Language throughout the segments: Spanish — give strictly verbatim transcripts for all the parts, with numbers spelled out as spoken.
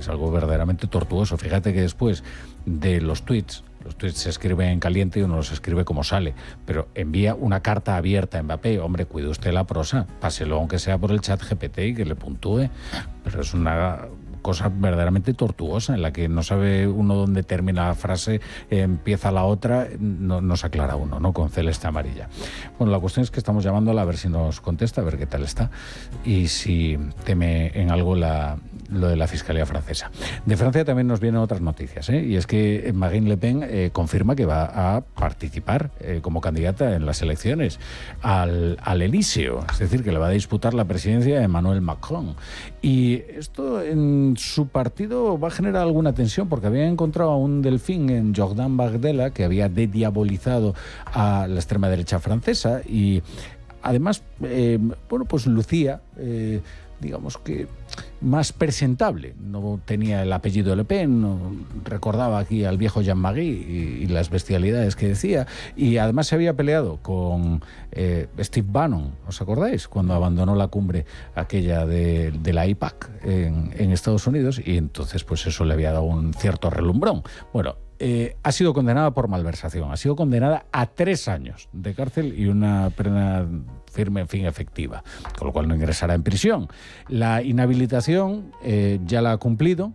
algo verdaderamente tortuoso. Fíjate que después de los tweets, los tweets se escriben en caliente y uno los escribe como sale, pero envía una carta abierta a Mbappé. Hombre, cuide usted la prosa, páselo aunque sea por el chat G P T y que le puntúe, pero es una cosa verdaderamente tortuosa en la que no sabe uno dónde termina la frase, eh, empieza la otra, no, no se aclara uno, ¿no? Con celeste amarilla. Bueno, la cuestión es que estamos llamándola a ver si nos contesta, a ver qué tal está y si teme en algo la, lo de la Fiscalía francesa. De Francia también nos vienen otras noticias, ¿eh? Y es que Marine Le Pen eh, confirma que va a participar eh, como candidata en las elecciones al, al Elíseo, es decir, que le va a disputar la presidencia a Emmanuel Macron. Y esto en su partido va a generar alguna tensión porque habían encontrado a un delfín en Jordan Bardella que había dediabolizado a la extrema derecha francesa y además, eh, bueno, pues lucía, eh, digamos que más presentable, no tenía el apellido Le Pen, no, recordaba aquí al viejo Jean-Marie y, y las bestialidades que decía, y además se había peleado con eh, Steve Bannon, ¿os acordáis? Cuando abandonó la cumbre aquella de, de la I P A C en, en Estados Unidos, y entonces pues eso le había dado un cierto relumbrón. Bueno, Eh, ha sido condenada por malversación, ha sido condenada a tres años de cárcel y una pena firme, en fin, efectiva, con lo cual no ingresará en prisión. La inhabilitación eh, ya la ha cumplido,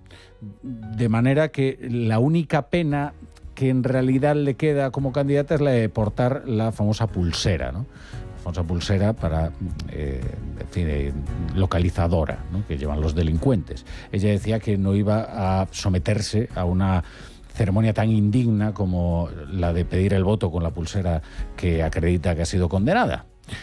de manera que la única pena que en realidad le queda como candidata es la de portar la famosa pulsera, ¿no? La famosa pulsera para, eh, en fin, eh, localizadora, ¿no? Que llevan los delincuentes. Ella decía que no iba a someterse a una ceremonia tan indigna como la de pedir el voto con la pulsera que acredita que ha sido condenada.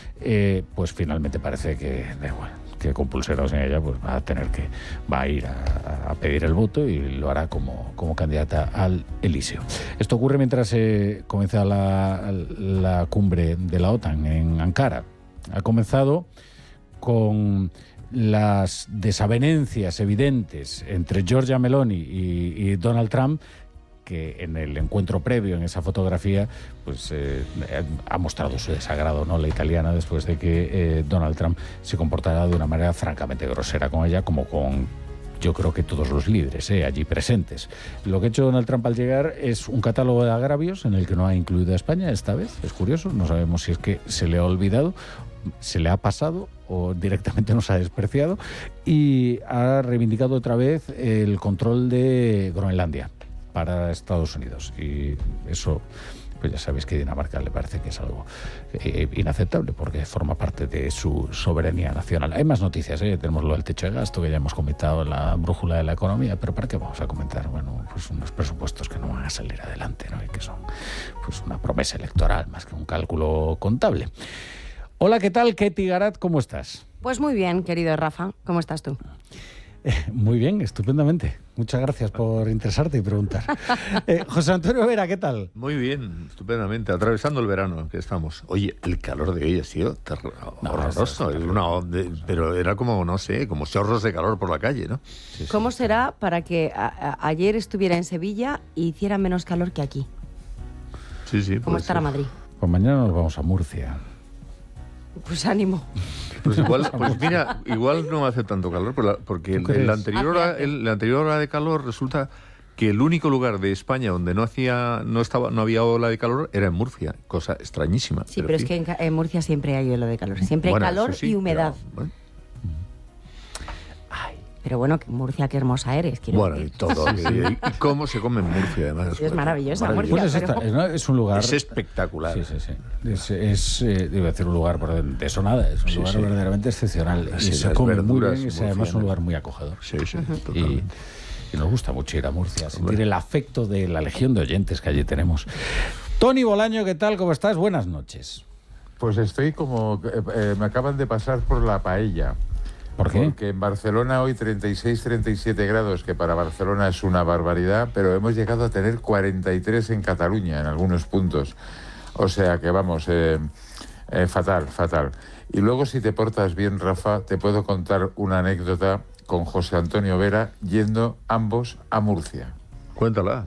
Eh, pues finalmente parece que, bueno, que con pulsera o sin ella pues va a tener que va a ir a, a pedir el voto y lo hará como, como candidata al Elíseo. Esto ocurre mientras eh, comienza la, la cumbre de la OTAN en Ankara. Ha comenzado con las desavenencias evidentes entre Giorgia Meloni y, y Donald Trump, que en el encuentro previo, en esa fotografía, pues eh, ha mostrado su desagrado, ¿no? La italiana, después de que eh, Donald Trump se comportara de una manera francamente grosera con ella, como con, yo creo que todos los líderes eh, allí presentes. Lo que ha hecho Donald Trump al llegar es un catálogo de agravios en el que no ha incluido a España esta vez. Es curioso, no sabemos si es que se le ha olvidado, se le ha pasado o directamente nos ha despreciado, y ha reivindicado otra vez el control de Groenlandia para Estados Unidos, y eso pues ya sabéis que a Dinamarca le parece que es algo eh, inaceptable porque forma parte de su soberanía nacional. Hay más noticias, ¿eh? Tenemos lo del techo de gasto que ya hemos comentado, la brújula de la economía, pero ¿para qué vamos a comentar? Bueno, pues unos presupuestos que no van a salir adelante, ¿no? Y que son pues una promesa electoral más que un cálculo contable. Hola, ¿qué tal? Ketty Garat, ¿cómo estás? Pues muy bien, querido Rafa, ¿cómo estás tú? Eh, muy bien, estupendamente. Muchas gracias por interesarte y preguntar. Eh, José Antonio Vera, ¿qué tal? Muy bien, estupendamente. Atravesando el verano que estamos. Oye, el calor de hoy ha sido ter- no, horroroso. Es una, de, pero era como, no sé, como chorros de calor por la calle, ¿no? Sí, sí. ¿Cómo será para que a, a, ayer estuviera en Sevilla y hiciera menos calor que aquí? Sí, sí. ¿Cómo estará Madrid? Pues mañana nos vamos a Murcia. Pues ánimo. Pues igual, pues mira, igual no hace tanto calor, porque en la anterior hora, el, la anterior hora de calor resulta que el único lugar de España donde no hacía, no estaba, no había ola de calor era en Murcia, cosa extrañísima. Sí, pero, pero es que en, en Murcia siempre hay ola de calor, siempre bueno, hay calor sí, y humedad. Pero, bueno. Ay, pero bueno, Murcia, qué hermosa eres. Bueno, decir. y todo. y, y cómo se come en Murcia, además. Sí, es maravillosa maravilloso. Murcia. Pues es, esta, es un lugar... Es espectacular. Sí, sí, sí. Es, es eh, debe decir, un lugar, de eso nada, es un sí, lugar sí. verdaderamente excepcional. Sí, y se come muy bien, y es además un lugar muy acogedor. Sí, sí, uh-huh. y, y nos gusta mucho ir a Murcia, sentir bueno. el afecto de la legión de oyentes que allí tenemos. Tony Bolaño, ¿qué tal? ¿Cómo estás? Buenas noches. Pues estoy como... Eh, eh, me acaban de pasar por la paella. ¿Por qué? Porque en Barcelona hoy treinta y seis, treinta y siete grados, que para Barcelona es una barbaridad, pero hemos llegado a tener cuarenta y tres en Cataluña, en algunos puntos. O sea que vamos, eh, eh, fatal, fatal. Y luego, si te portas bien, Rafa, te puedo contar una anécdota con José Antonio Vera yendo ambos a Murcia. Cuéntala.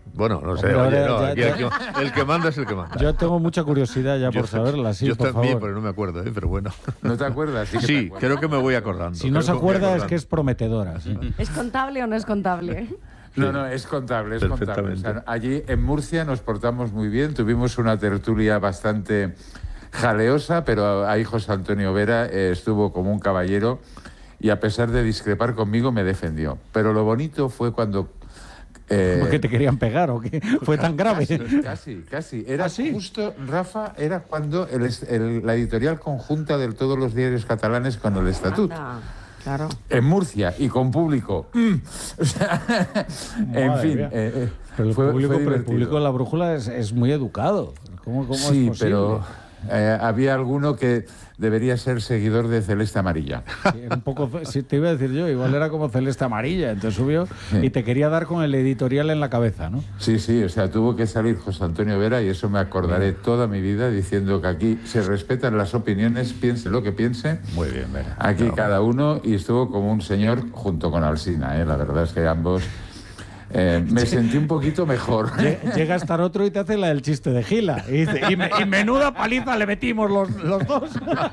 Bueno, no sé, Hombre, oye, ahora no, ya- aquí, ya- aquí, el que manda es el que manda. Yo tengo mucha curiosidad ya por saberla, sí, Yo por también, favor. pero no me acuerdo, ¿eh? Pero bueno. ¿No te acuerdas? Sí, que te Sí, acuerdas. creo que me voy acordando. Si no creo se que me voy acuerda es acordando. que es prometedora. Sí. ¿Es contable o no es contable? No, no, es contable, es contable. O Perfectamente. sea, allí en Murcia nos portamos muy bien, tuvimos una tertulia bastante jaleosa, pero ahí José Antonio Vera eh, estuvo como un caballero y a pesar de discrepar conmigo me defendió. Pero lo bonito fue cuando... eh, ¿Por qué te querían pegar o qué? ¿Fue tan grave? Casi, casi, casi. Era ¿Ah, sí? justo, Rafa, era cuando el est- el- la editorial conjunta de todos los diarios catalanes con el Estatut. Anda, claro. En Murcia y con público. Mm. O sea, en Madre fin. mía. eh, eh, Pero el, fue- público, fue pero el divertido. público de La Brújula es, es muy educado. ¿Cómo, cómo Sí, es posible? pero eh, había alguno que debería ser seguidor de Celeste Amarilla. Sí, era un poco, sí, te iba a decir yo, igual era como Celeste Amarilla, entonces subió y te quería dar con el editorial en la cabeza, ¿no? Sí, sí, o sea, tuvo que salir José Antonio Vera y eso me acordaré toda mi vida diciendo que aquí se respetan las opiniones, piense lo que piense. Muy bien, Vera. Aquí Claro. cada uno, y estuvo como un señor junto con Alsina, ¿eh? La verdad es que ambos... eh, me sentí un poquito mejor. Lle- Llega a estar otro y te hace la del chiste de Gila. Y, dice, y, me- y menuda paliza le metimos los, los dos.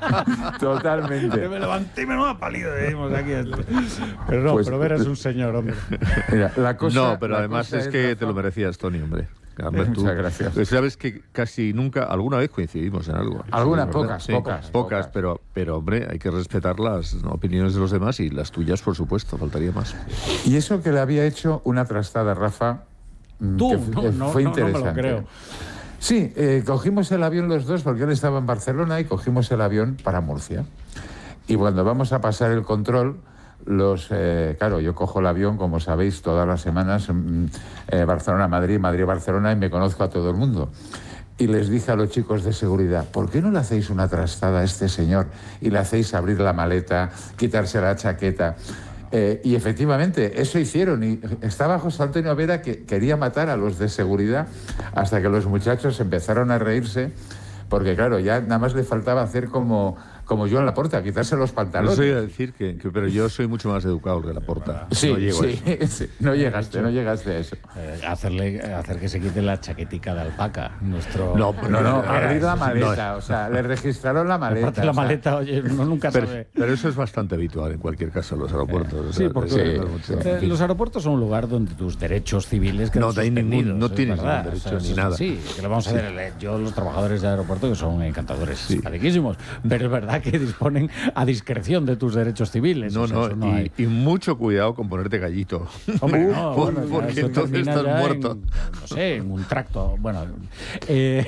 Totalmente. Que me levanté y menuda paliza le dimos aquí. a este. Pero no, Pues- pero Vera es un señor, hombre. Mira, la cosa, No, pero la además cosa es que Rafa, te lo merecías, Tony, hombre. Además, Muchas gracias. pues sabes que casi nunca, alguna vez coincidimos en algo. Algunas, Sí, ¿verdad? pocas, Sí, pocas, pocas, pocas. pero, pero hombre, hay que respetar las opiniones de los demás y las tuyas, por supuesto, faltaría más. Y eso que le había hecho una trastada, Rafa, mm, Tú, que fu- no, eh, no, fue no, no me lo interesante. creo. Sí, eh, cogimos el avión los dos porque él estaba en Barcelona y cogimos el avión para Murcia. Y cuando vamos a pasar el control, los eh, claro, yo cojo el avión, como sabéis, todas las semanas, mm, eh, Barcelona-Madrid, Madrid-Barcelona, y me conozco a todo el mundo. Y les dije a los chicos de seguridad, ¿por qué no le hacéis una trastada a este señor y le hacéis abrir la maleta, quitarse la chaqueta? Eh, y efectivamente, eso hicieron. Y estaba José Antonio Vera que quería matar a los de seguridad hasta que los muchachos empezaron a reírse, porque claro, ya nada más le faltaba hacer como, como Joan Laporta, quitarse los pantalones. Eso iba a decir que, que- pero yo soy mucho más educado que la porta. Sí, no llego a sí, eso. sí, no llegaste, no llegaste a eso. Eh, hacerle, hacer que se quite la chaquetica de alpaca. Nuestro... No, No, no, Era, abrir la eso sí, maleta, o sea, le registraron la maleta. Aparte la o sea, maleta, oye, uno nunca Pero, sabe. pero eso es bastante habitual en cualquier caso en los aeropuertos. o Sí, sea, porque sí, sí, mucho. eh, los aeropuertos son un lugar donde tus derechos civiles quedan No, hay ningún- suspendidos, no es tienes verdad. ningún derecho O sea, ni es nada. Sí, que lo vamos a ver. eh, Yo, los trabajadores de aeropuerto, que son encantadores, Sí. simpatiquísimos, pero es verdad que disponen a discreción de tus derechos civiles. No, o sea, no, eso no y, hay. y mucho cuidado con ponerte gallito. Hombre, no, Por- bueno, ya porque eso entonces termina estás ya muerto. En, no sé, en un tracto. Bueno, eh,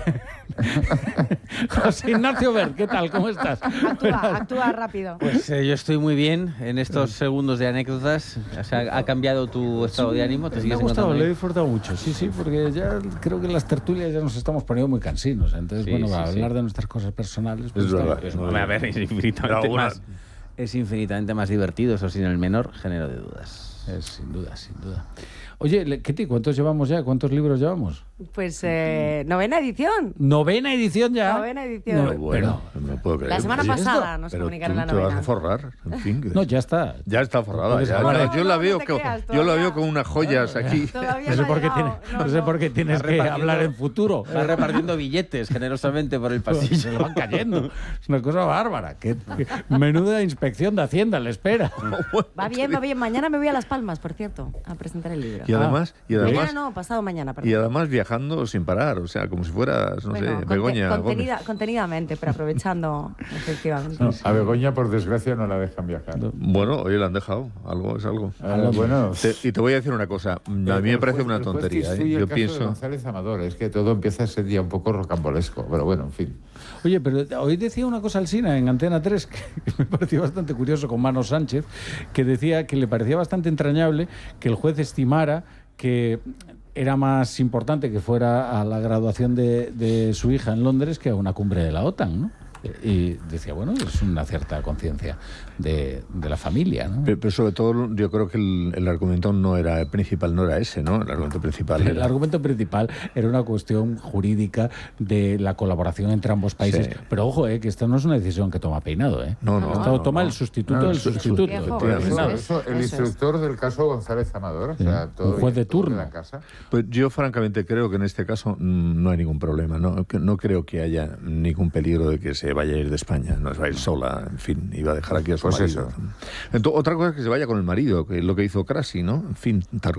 José Ignacio Bert, ¿qué tal? ¿Cómo estás? Actúa, actúa rápido. Pues eh, yo estoy muy bien en estos segundos de anécdotas. O sea, ¿ha cambiado tu estado de ánimo? ¿Te Me ha sigues gustado, encontrando lo he bien? disfrutado mucho, sí, sí, porque ya creo que en las tertulias ya nos estamos poniendo muy cansinos. Entonces, Sí, bueno, sí, para sí. hablar de nuestras cosas personales, pues Es está verdad. bien. Pues, hombre, a ver, es infinitamente Pero alguna- más, es infinitamente más divertido, eso sin el menor género de dudas. Es, sin duda, sin duda. Oye, Le- Ketty, ¿cuántos llevamos ya? ¿Cuántos libros llevamos? Pues eh, novena edición. ¿Novena edición ya? Novena edición. No, Pero bueno, pero- no puedo creer. La semana Oye, pasada nos pero comunicaron tú la te vas novena. a forrar, en fin. que- No, ya está. Ya está forrada. Puedes Ya, hablar. ya, No, yo la no veo te que- creas, yo la todavía. veo con unas joyas aquí. Todavía No sé no por ha qué, tiene- llegado. no No, sé no. por qué tienes Está que repartiendo- hablar en futuro. Va repartiendo billetes generosamente por el Se pasillo. le van cayendo. Es una cosa bárbara. Que, que- menuda inspección de Hacienda le espera. Va bien, va bien. Mañana me voy a Las Palmas, por cierto, a presentar el libro. Y además, y Mañana además, no, pasado mañana, perdón. y además viajando sin parar, o sea, como si fueras, no Bueno, sé, conte- Begoña Gómez. contenida- contenidamente, pero aprovechando, efectivamente. no, a Begoña, por desgracia, no la dejan viajar. Bueno, oye, la han dejado, algo es algo. Ah, bueno, Te- y te voy a decir una cosa, a mí me el parece juez- una el juez que tontería. ¿eh? instruye el Yo caso de pienso... González Amador, es que todo empieza a ser ya un poco rocambolesco, pero bueno, en fin. Oye, pero hoy decía una cosa Alsina en Antena tres que me pareció bastante curioso con Mano Sánchez, que decía que le parecía bastante entrañable que el juez estimara que era más importante que fuera a la graduación de, de su hija en Londres que a una cumbre de la OTAN, ¿no? Y decía, bueno, es una cierta conciencia de, de la familia, ¿no? Pero, pero sobre todo yo creo que el, el argumento no era el principal, no era ese, ¿no? El argumento principal El era... argumento principal era una cuestión jurídica de la colaboración entre ambos países. Sí. Pero ojo, eh, que esta no es una decisión que toma Peinado, ¿eh? No, no, Esto no, toma no. el sustituto No, del el su- sustituto. Viejo, efectivamente. Eso, eso, el Eso es. instructor del caso González Amador, o sea, Sí. todo Un juez bien, de todo turno. queda en casa. Pues yo francamente creo que en este caso mm, no hay ningún problema, ¿no? Que no creo que haya ningún peligro de que se vaya a ir de España, no se va a ir sola, en fin, iba a dejar aquí a su Pues marido. eso. Entonces, otra cosa es que se vaya con el marido, que es lo que hizo Crasi, ¿no? En fin, tal